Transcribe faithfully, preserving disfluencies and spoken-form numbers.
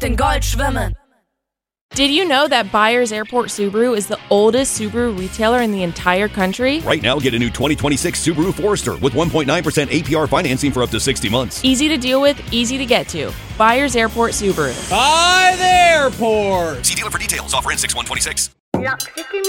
in Gold schwimmen. Did you know that Byers Airport Subaru is the oldest Subaru retailer in the entire country? Right now, get a new twenty twenty-six Subaru Forester with one point nine percent A P R financing for up to sixty months. Easy to deal with, easy to get to. Byers Airport Subaru. By the airport. See dealer for details. Offer in six one twenty-six.